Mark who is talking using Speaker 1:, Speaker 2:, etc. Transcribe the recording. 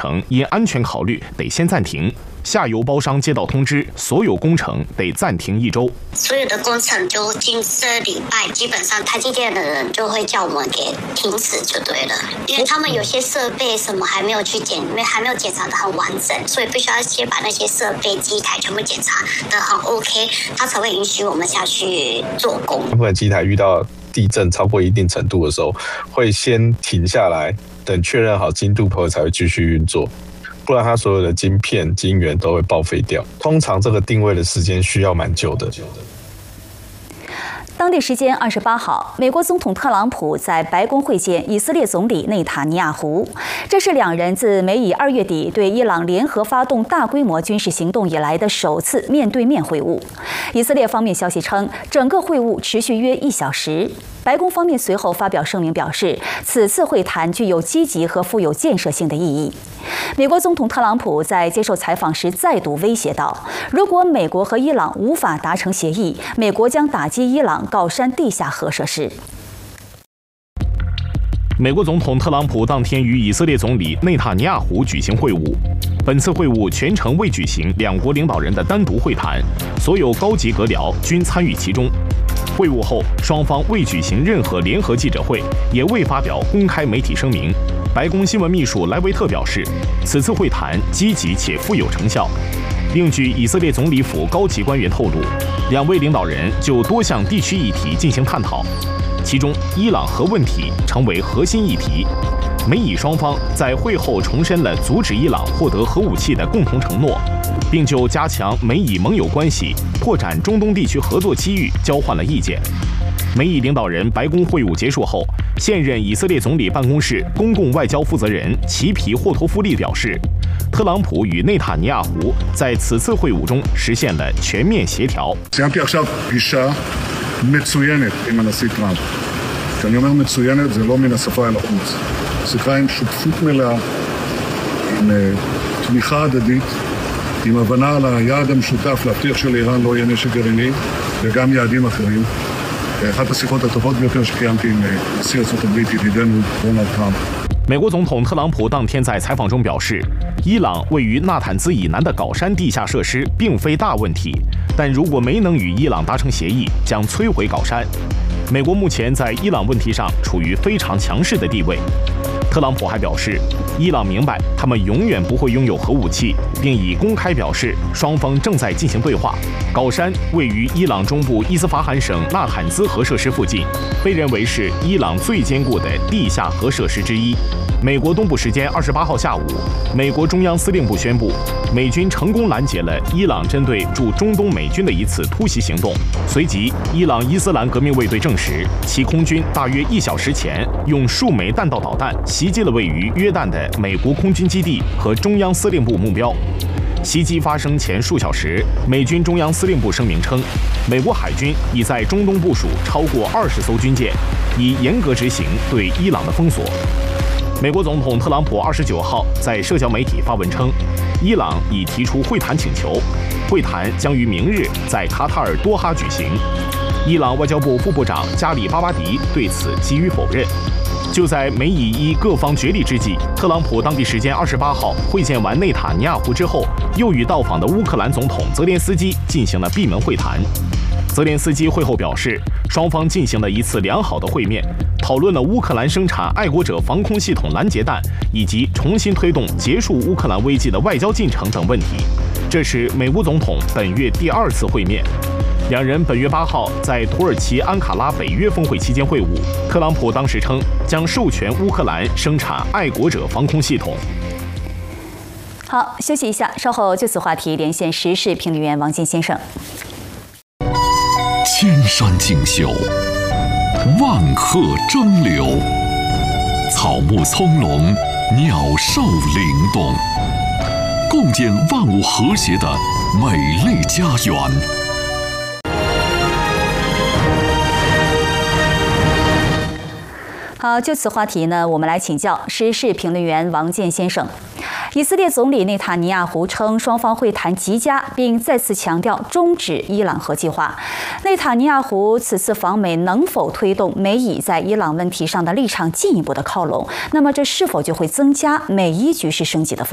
Speaker 1: 程因安全考虑得先暂停。下游包商接到通知，所有工程得暂停1周。
Speaker 2: 所有的工程就近这礼拜，基本上台积电的人就会叫我们给停止就对了，因为他们有些设备什么还没有去因为还没有检查得很完整，所以必须要先把那些设备机台全部检查得很 OK， 他才会允许我们下去做工。
Speaker 3: 部分机台遇到地震超过一定程度的时候，会先停下来，等确认好精度后才会继续运作。不然它所有的晶片、晶圆都会报废掉。通常这个定位的时间需要蛮久的。
Speaker 4: 当地时间28号，美国总统特朗普在白宫会见以色列总理内塔尼亚胡，这是两人自美以2月底对伊朗联合发动大规模军事行动以来的首次面对面会晤。以色列方面消息称，整个会晤持续约1小时。白宫方面随后发表声明表示，此次会谈具有积极和富有建设性的意义。美国总统特朗普在接受采访时再度威胁道，如果美国和伊朗无法达成协议，美国将打击伊朗镐山地下核设施。
Speaker 1: 美国总统特朗普当天与以色列总理内塔尼亚胡举行会晤，本次会晤全程未举行两国领导人的单独会谈，所有高级阁僚均参与其中。会晤后，双方未举行任何联合记者会，也未发表公开媒体声明。白宫新闻秘书莱维特表示，此次会谈积极且富有成效。另据以色列总理府高级官员透露，两位领导人就多项地区议题进行探讨，其中伊朗核问题成为核心议题。美以双方在会后重申了阻止伊朗获得核武器的共同承诺，并就加强美以盟友关系、拓展中东地区合作机遇交换了意见。美以领导人白宫会晤结束后，现任以色列总理办公室公共外交负责人齐皮霍托夫利表示，特朗普与内塔尼亚胡在此次会晤中实现了全面协调。
Speaker 5: סיימתי עכשיו פגישה מצוינת עם הנשיא טראמפ. כשאני אומר מצוינת זה לא מן השפה אל החוץ. שיחה עם שותפות מלאה, עם תמיכה הדדית, עם הבנה על היעד המשותף להבטיח שלאיראן לא יהיה נשק גרעיני וגם יעדים אחרים. אחת השיחות הטובות ביותר שקיימתי עם נשיא ארצות הברית ידידנו דונלד טראמפ.
Speaker 1: 美国总统特朗普当天在采访中表示，伊朗位于纳坦兹以南的镐山地下设施并非大问题，但如果没能与伊朗达成协议，将摧毁镐山。美国目前在伊朗问题上处于非常强势的地位。特朗普还表示，伊朗明白他们永远不会拥有核武器，并已公开表示双方正在进行对话。镐山位于伊朗中部伊斯法罕省纳坦兹核设施附近，被认为是伊朗最坚固的地下核设施之一。美国东部时间28号下午，美国中央司令部宣布，美军成功拦截了伊朗针对驻中东美军的一次突袭行动。随即，伊朗伊斯兰革命卫队证实，其空军大约1小时前用数枚弹道导弹袭击了位于约旦的美国空军基地和中央司令部目标。袭击发生前数小时，美军中央司令部声明称，美国海军已在中东部署超过20艘军舰，以严格执行对伊朗的封锁。美国总统特朗普29号在社交媒体发文称，伊朗已提出会谈请求，会谈将于明日在卡塔尔多哈举行。伊朗外交部副部长加里巴巴迪对此给予否认。就在美以伊各方角力之际，特朗普当地时间28号会见完内塔尼亚胡之后，又与到访的乌克兰总统泽连斯基进行了闭门会谈。泽连斯基会后表示，双方进行了一次良好的会面，讨论了乌克兰生产爱国者防空系统拦截弹以及重新推动结束乌克兰危机的外交进程等问题。这是美乌总统本月第2次会面。两人本月8号在土耳其安卡拉北约峰会期间会晤，特朗普当时称将授权乌克兰生产爱国者防空系统。
Speaker 4: 好，休息一下，稍后就此话题连线时事评论员王金先生。
Speaker 6: 千山竞秀，万壑争流，草木葱茏，鸟兽灵动，共建万物和谐的美丽家园。
Speaker 4: 好，就此话题呢，我们来请教时事评论员王健先生。以色列总理内塔尼亚胡称双方会谈极佳，并再次强调终止伊朗核计划。内塔尼亚胡此次访美能否推动美以在伊朗问题上的立场进一步的靠拢？那么这是否就会增加美伊局势升级的风险？